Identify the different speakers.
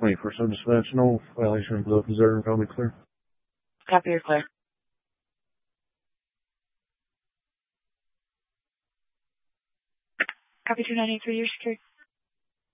Speaker 1: 21st of dispatch, no violation of the observer, probably clear.
Speaker 2: Copy, you're clear. Copy 2983, you're secure.